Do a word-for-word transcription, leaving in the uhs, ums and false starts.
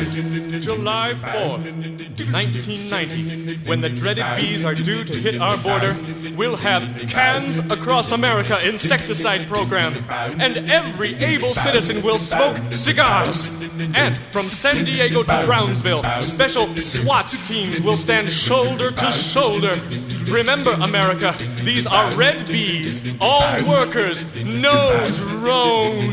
July fourth, nineteen ninety, when the dreaded bees are due to hit our border, we'll have Cans Across America insecticide program, and every able citizen will smoke cigars. And from San Diego to Brownsville, special SWAT teams will stand shoulder to shoulder. Remember, America, these are red bees, all workers, no drones.